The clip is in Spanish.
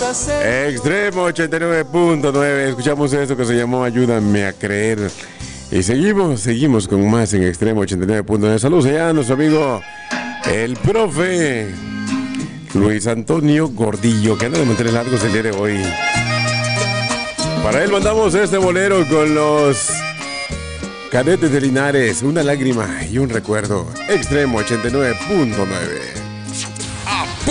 Extremo 89.9. Escuchamos esto que se llamó Ayúdame a creer. Y seguimos con más en Extremo 89.9. Saludos allá a nuestro amigo el profe Luis Antonio Gordillo, que anda de mantener largos el día de hoy. Para él mandamos este bolero con los Cadetes de Linares, una lágrima y un recuerdo. Extremo 89.9.